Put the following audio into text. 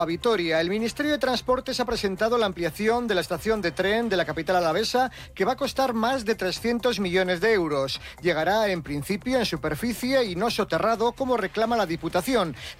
A Vitoria, el Ministerio de Transportes ha presentado la ampliación de la estación de tren de la capital alavesa, que va a costar más de 300 millones de euros. Llegará en principio en superficie y no soterrado, como reclama la Diputación.